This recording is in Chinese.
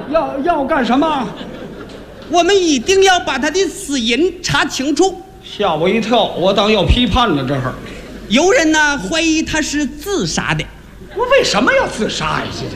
要干什么？ 我们一定要把他的死因查清楚。 吓我一跳，我当要批判了，这会儿。 有人呢怀疑他是自杀的。 我为什么要自杀呀？